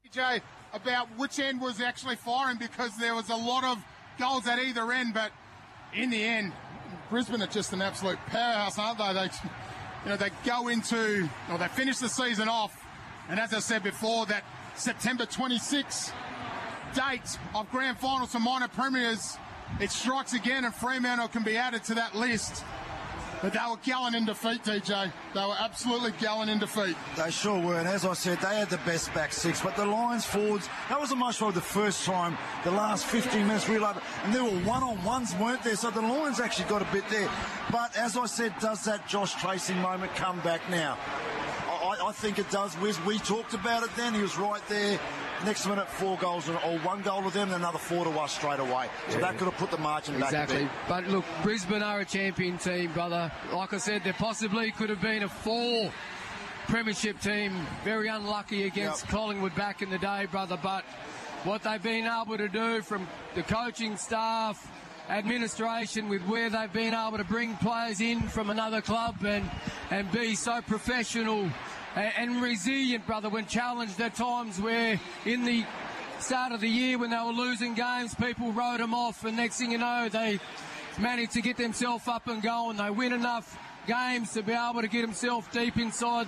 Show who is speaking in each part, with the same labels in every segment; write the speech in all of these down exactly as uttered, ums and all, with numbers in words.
Speaker 1: Jay, about which end was actually firing, because there was a lot of goals at either end, but in the end, Brisbane are just an absolute powerhouse, aren't they? They, you know, they go into, or they finish the season off, and as I said before, that September twenty-sixth date of grand finals for minor premiers, it strikes again, and Fremantle can be added to that list. But they were gallant in defeat, D J. They were absolutely gallant in defeat.
Speaker 2: They sure were, and as I said, they had the best back six, but the Lions forwards, that was almost probably the first time the last fifteen minutes reloaded, and there were one-on-ones, weren't there? So the Lions actually got a bit there. But as I said, does that Josh Tracy moment come back now? I, I think it does, Wiz. We talked about it then. He was right there. Next minute, four goals, or one goal to them, and another four to us straight away. So yeah, that could have put the margin
Speaker 3: exactly.
Speaker 2: back a bit.
Speaker 3: But look, Brisbane are a champion team, brother. Like I said, there possibly could have been a four premiership team. Very unlucky against yep. Collingwood back in the day, brother. But what they've been able to do from the coaching staff, administration, with where they've been able to bring players in from another club and, and be so professional and resilient, brother, when challenged at times where in the start of the year when they were losing games, people wrote them off, and next thing you know, they managed to get themselves up and going. They win enough games to be able to get themselves deep inside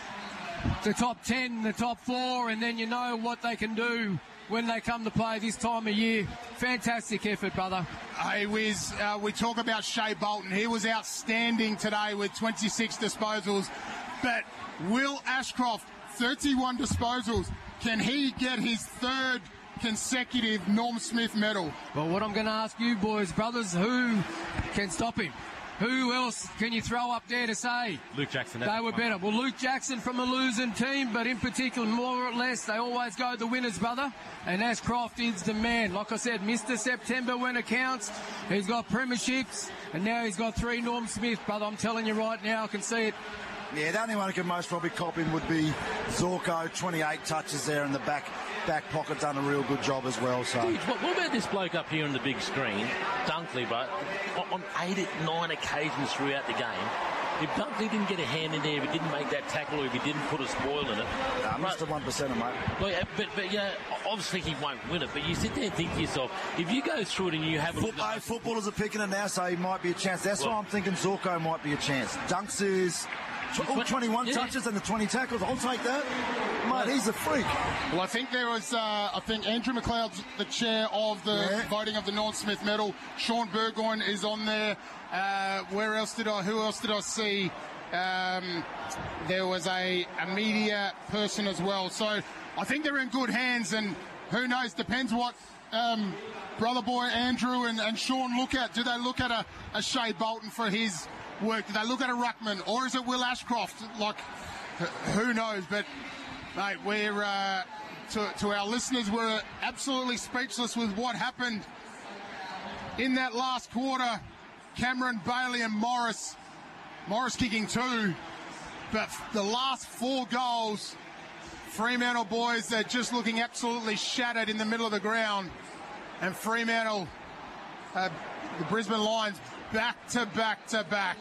Speaker 3: the top ten, the top four, and then you know what they can do when they come to play this time of year. Fantastic effort, brother.
Speaker 1: Hey, Wiz, uh, we talk about Shea Bolton. He was outstanding today with twenty-six disposals, but Will Ashcroft, thirty-one disposals. Can he get his third consecutive Norm Smith medal?
Speaker 3: Well, what I'm going to ask you boys, brothers, who can stop him? Who else can you throw up there to say
Speaker 4: Luke Jackson?
Speaker 3: They were better. Well, Luke Jackson from a losing team, but in particular, more or less, they always go the winners, brother. And Ashcroft is the man. Like I said, Mister September when it counts. He's got premierships, and now he's got three Norm Smith, brother. I'm telling you right now, I can see it.
Speaker 2: Yeah, the only one who can most probably cop him would be Zorko. twenty-eight touches there in the back back pocket, done a real good job as well. So,
Speaker 4: Dude, what, what about this bloke up here on the big screen, Dunkley? But on eight, nine occasions throughout the game, if Dunkley didn't get a hand in there, if he didn't make that tackle, or if he didn't put a spoil in it,
Speaker 2: nah, Mister One Percenter, mate.
Speaker 4: Like, but but yeah, obviously he won't win it. But you sit there and think to yourself, if you go through it and you have a
Speaker 2: Foot, hey, footballers are picking it now, so he might be a chance. That's well, why I'm thinking Zorko might be a chance. Dunks is all twenty-one yeah. touches and the twenty tackles. I'll take that. Mate, he's a freak.
Speaker 1: Well, I think there was, uh, I think Andrew McLeod's the chair of the yeah. voting of the Norm Smith medal. Sean Burgoyne is on there. Uh, where else did I, who else did I see? Um, there was a, a media person as well. So I think they're in good hands, and who knows, depends what um, brother boy Andrew and, and Sean look at. Do they look at a, a Shea Bolton for his work? Do they look at a Ruckman, or is it Will Ashcroft? Like, who knows? But mate, we're uh, to, to our listeners, we're absolutely speechless with what happened in that last quarter. Cameron, Bailey, and Morris. Morris kicking two, but the last four goals, Fremantle boys, they're just looking absolutely shattered in the middle of the ground. And Fremantle, uh, the Brisbane Lions, back to back to back.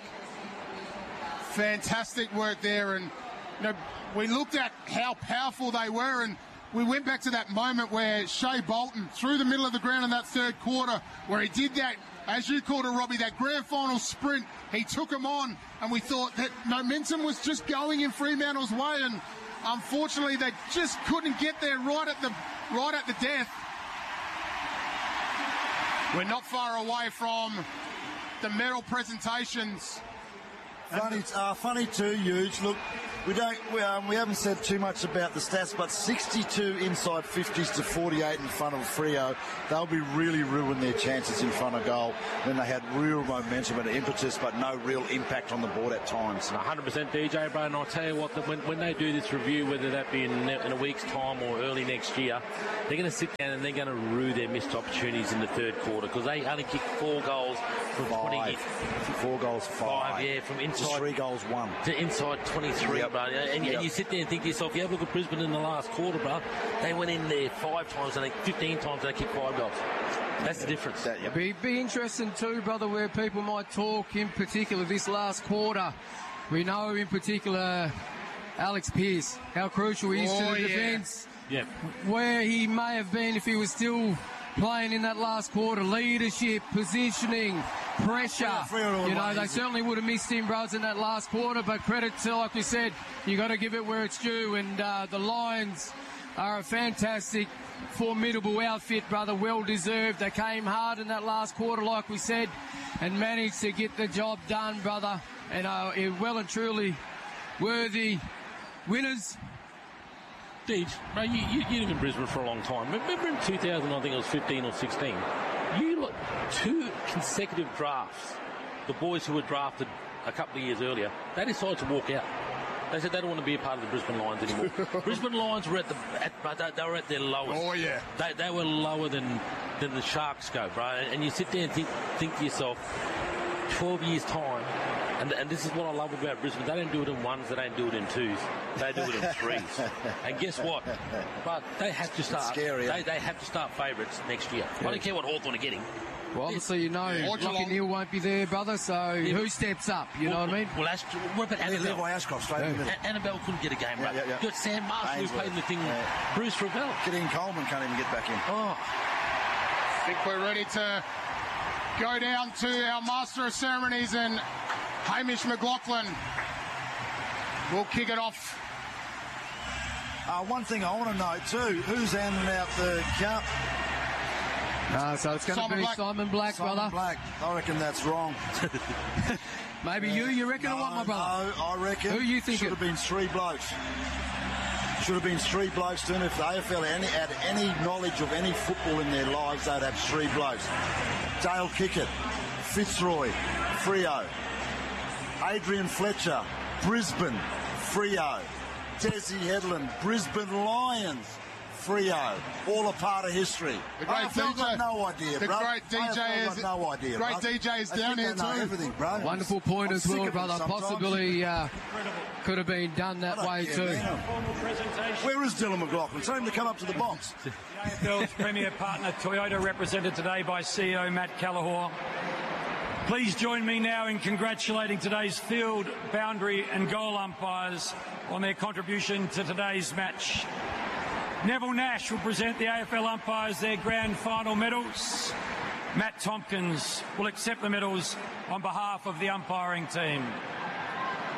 Speaker 1: Fantastic work there, and you know, we looked at how powerful they were, and we went back to that moment where Shea Bolton, through the middle of the ground in that third quarter, where he did that, as you called it, Robbie, that grand final sprint. He took him on, and we thought that momentum was just going in Fremantle's way, and unfortunately they just couldn't get there right at the right at the death. We're not far away from the medal presentations.
Speaker 2: Funny, uh, funny too, huge. Look, we don't, we, um, we haven't said too much about the stats, but sixty-two inside fifties to forty-eight in front of Freo. They'll be really ruin their chances in front of goal when they had real momentum and impetus, but no real impact on the board at times.
Speaker 4: one hundred percent D J, bro, and I'll tell you what, when, when they do this review, whether that be in, in a week's time or early next year, they're going to sit down and they're going to rue their missed opportunities in the third quarter, because they only kicked four goals from
Speaker 2: five.
Speaker 4: twenty.
Speaker 2: Four goals, five.
Speaker 4: Five, yeah, from inside.
Speaker 2: Three goals, one.
Speaker 4: To inside twenty-three, yep. bro. And,
Speaker 2: Yep.
Speaker 4: and you sit there and think to yourself, you have a look at Brisbane in the last quarter, bro. They went in there five times and they fifteen times and they kicked five goals. That's the difference.
Speaker 3: That, yep. Be, be interesting too, brother, where people might talk in particular this last quarter. We know in particular Alex Pearce, how crucial he is
Speaker 1: Oh,
Speaker 3: to the
Speaker 1: yeah.
Speaker 3: defence.
Speaker 4: Yeah.
Speaker 3: Where he may have been if he was still playing in that last quarter. Leadership, positioning, pressure. You know, they certainly would have missed him, bros, in that last quarter, but credit to, like we said, you got to give it where it's due, and uh, the Lions are a fantastic, formidable outfit, brother, well deserved. They came hard in that last quarter, like we said, and managed to get the job done, brother, and uh, well and truly worthy winners.
Speaker 4: Deej, bro, you, you, you live in Brisbane for a long time. Remember in two thousand, I think it was fifteen or sixteen, you look two consecutive drafts. The boys who were drafted a couple of years earlier, they decided to walk out. They said they don't want to be a part of the Brisbane Lions anymore. Brisbane Lions were at the at, they were at their lowest.
Speaker 1: Oh yeah,
Speaker 4: they, they were lower than than the Sharks go, bro. And you sit there and think think to yourself, twelve years time. And, and this is what I love about Brisbane. They don't do it in ones, they don't do it in twos. They do it in threes. And guess what? But they have to start.
Speaker 2: Scary,
Speaker 4: they, they have to start favourites next year. I don't care what Hawthorn are getting.
Speaker 3: Well, obviously, you know,
Speaker 1: Yeah.
Speaker 3: Lachie Neale won't be there, brother, so
Speaker 4: Yeah.
Speaker 3: who steps up? You know
Speaker 4: well,
Speaker 3: what I mean?
Speaker 4: Well, Ash, what about
Speaker 2: Levi
Speaker 4: Annabelle?
Speaker 2: Ashcroft straight in the middle.
Speaker 4: A- Annabelle couldn't get a game,
Speaker 2: Yeah,
Speaker 4: right?
Speaker 2: yeah, yeah.
Speaker 4: You got Sam Marshall who
Speaker 2: Ainsworth.
Speaker 4: played in the thing.
Speaker 2: Yeah.
Speaker 4: Bruce Ravel.
Speaker 2: Gideon Coleman can't even get back in.
Speaker 4: Oh,
Speaker 1: I think we're ready to go down to our Master of Ceremonies, and Hamish McLaughlin will kick it off.
Speaker 2: Uh, one thing I want to know too, who's handing out the cup?
Speaker 3: Uh, so it's going to
Speaker 1: Simon
Speaker 3: be
Speaker 1: Black.
Speaker 3: Simon Black,
Speaker 2: Simon
Speaker 3: brother.
Speaker 2: Black. I reckon that's wrong.
Speaker 3: Maybe you, you reckon
Speaker 2: no,
Speaker 3: or what, my brother?
Speaker 2: No, I reckon.
Speaker 3: Who you thinking?
Speaker 2: Should have been three blokes. Should have been three blokes doing it. If the A F L had any, had any knowledge of any football in their lives, they'd have three blokes. Dale Kickett, Fitzroy, Freo, Adrian Fletcher, Brisbane, Freo, Desi Headland, Brisbane Lions, Freo, all a part of history.
Speaker 1: The great
Speaker 2: A F L
Speaker 1: D J,
Speaker 2: got no idea,
Speaker 1: the
Speaker 2: bro.
Speaker 1: great D J
Speaker 2: A F L
Speaker 1: is
Speaker 2: got no idea,
Speaker 1: great
Speaker 2: bro.
Speaker 1: D J is
Speaker 2: I
Speaker 1: down
Speaker 2: think
Speaker 1: here
Speaker 2: they know
Speaker 1: too.
Speaker 2: everything, bro.
Speaker 3: Wonderful point
Speaker 2: I'm
Speaker 3: as
Speaker 2: sick
Speaker 3: well,
Speaker 2: of it
Speaker 3: brother.
Speaker 2: sometimes.
Speaker 3: Possibly uh, could have been done that
Speaker 2: I don't
Speaker 3: way
Speaker 2: care,
Speaker 3: too.
Speaker 2: man. Where is Dylan McLaughlin? Tell him to come up to the box.
Speaker 5: The A F L's premier partner Toyota, represented today by C E O Matt Callahor. Please join me now in congratulating today's field, boundary and goal umpires on their contribution to today's match. Neville Nash will present the A F L umpires their grand final medals. Matt Tompkins will accept the medals on behalf of the umpiring team.